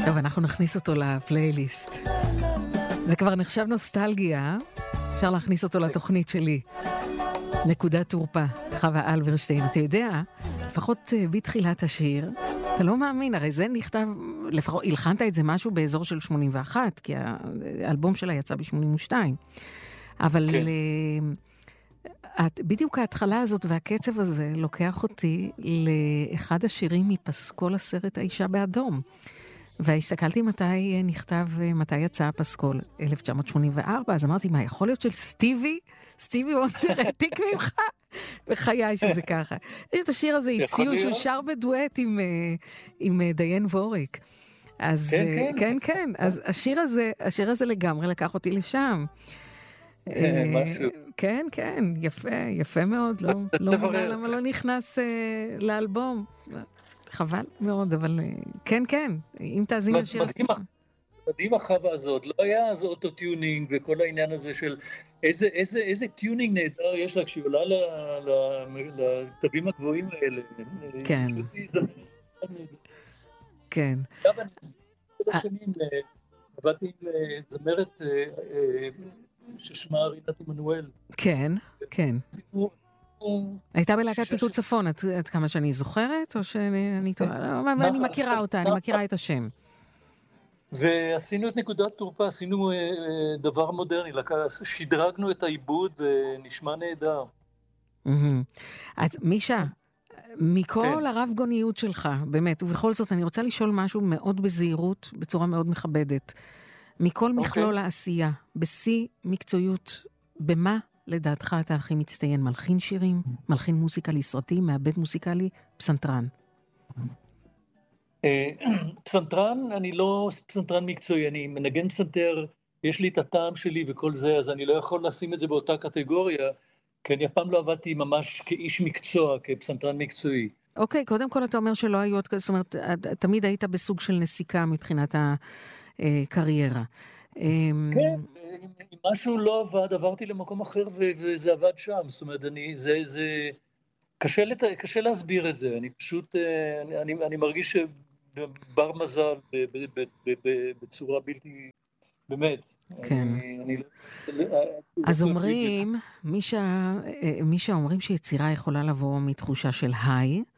טוב, אנחנו נכניס אותו לפלייליסט. זה כבר נחשב נוסטלגיה, אפשר להכניס אותו לתוכנית שלי. נקודת תורפה, חווה אלברשטיין. אתה יודע, לפחות בתחילת השיר, אתה לא מאמין, הרי זה נכתב, לפחות הלחנת את זה משהו באזור של 81, כי האלבום שלה יצא ב-82. אבל כן. בדיוק ההתחלה הזאת והקצב הזה לוקח אותי לאחד השירים מפסקול הסרט האישה באדום. והסתכלתי מתי נכתב, מתי יצא הפסקול, 1984, אז אמרתי, מה, יכול להיות של סטיבי? סטיבי וונדר העתיק ממך? בחיי שזה ככה. יש את השיר הזה, הציעו שהוא שר בדואט עם דיין ווריק. אז כן, אז השיר הזה לגמרי לקח אותי לשם. משהו. כן, יפה מאוד, לא מבינה למה לא נכנס לאלבום. חבל מאוד, אבל כן, אם תאזין לשיר הסטיפה. מדהים החווה הזאת, לא היה אז אוטו-טיונינג וכל העניין הזה של איזה טיונינג נהדר יש לה כשהיא עולה לכתבים הגבוהים האלה. כן. כן. עכשיו אני כל השנים עבדתי עם זמרת ששמה רינת עמנואל. כן. הייתה בלהקת פיקוד צפון, עד כמה שאני זוכרת, או שאני אני מכירה אותה, אני מכירה את השם. ועשינו את נקודת תורפה, עשינו דבר מודרני, שדרגנו את העיבוד ונשמע נהדר. אז מישה, מכל הרב גוניות שלך, באמת, ובכל זאת אני רוצה לשאול משהו מאוד בזהירות, בצורה מאוד מכבדת. מכל מכלול העשייה, בשיא מקצועיות, במה לדעתך אתה הכי מצטיין? מלחין שירים, מלחין מוסיקה לסרטים, מעבד מוסיקלי, פסנתרן? פסנתרן, אני לא פסנתרן מקצועי, אני מנגן פסנתר, יש לי את הטעם שלי וכל זה, אז אני לא יכול לשים את זה באותה קטגוריה, כי אני אף פעם לא עבדתי ממש כאיש מקצוע, כפסנתרן מקצועי. אוקיי, קודם כל אתה אומר שלא היו, זאת אומרת, תמיד היית בסוג של נסיקה מבחינת הקריירה. כן, אם משהו לא עבד, עברתי למקום אחר וזה עבד שם, זאת אומרת, זה קשה להסביר את זה, אני פשוט, אני מרגיש שבר מזל בצורה בלתי, באמת. כן. אז אומרים, מישה אומרים שיצירה יכולה לבוא מתחושה של היי,